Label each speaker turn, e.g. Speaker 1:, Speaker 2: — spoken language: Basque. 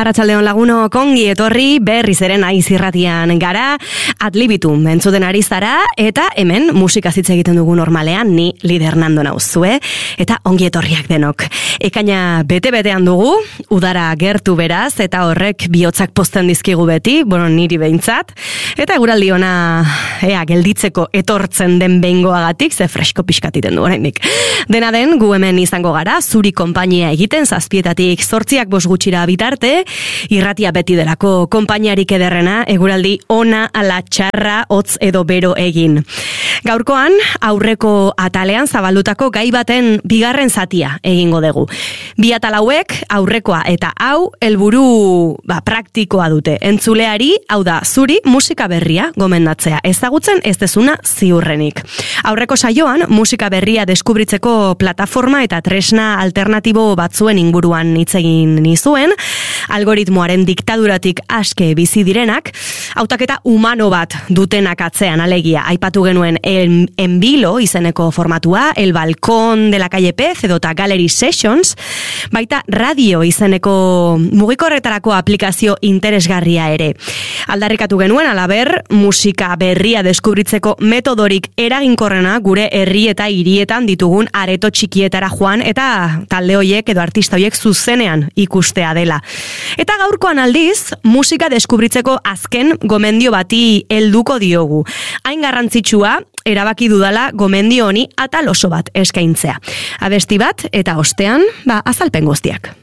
Speaker 1: Arratsaldeon laguno, kongi etorri berriz ere naiz irratian gara, Adlibitum entzuten ari zara, eta hemen musika hitz egiten dugu normalean, ni Lider Nando nauzue, eta ongi etorriak denok. Ekaina bete-betean dugu, udara gertu beraz, eta horrek bihotzak pozten dizkigu beti, niri behintzat, eta eguraldi ona gelditzeko etortzen den behingoagatik, ze fresko pixkatiten du oraindik. Dena den, gu hemen izango gara, zuri konpainia egiten, 7:00 8 gutxira bitarte, irratia beti delako konpainiarik ederrena, eguraldi ona ala txarra, hotz edo bero egin. Gaurkoan, aurreko atalean zabaldutako gai baten bigarren zatia egingo dugu. Bi atal hauek, aurrekoa eta hau, helburu praktikoa dute. Entzuleari, hau da, zuri musika berria gomendatzea. Ezagutzen ez dezuna ziurrenik. Aurreko saioan, musika berria deskubritzeko plataforma eta tresna alternatibo batzuen inguruan hitz egin nizuen, algoritmoaren diktaduratik aske bizi direnak, hautaketa humano bat dutenak atzean alegia. Aipatu genuen Enbilo izeneko formatua, El Balcón de la Calle Pez edota Gallery Sessions, baita Radio izeneko mugikorretarako aplikazio interesgarria ere. Aldarrikatu genuen, alaber, musika berria deskubritzeko metodorik eraginkorrena gure herri eta hirietan ditugun areto txikietara joan eta talde hoiek edo artista hoiek zuzenean ikustea dela. Eta gaurkoan aldiz, musika deskubritzeko azken gomendio bati helduko diogu. Hain garrantzitsua, erabaki dudala gomendio honi atal oso bat eskaintzea. Abesti bat eta ostean, azalpen guztiak.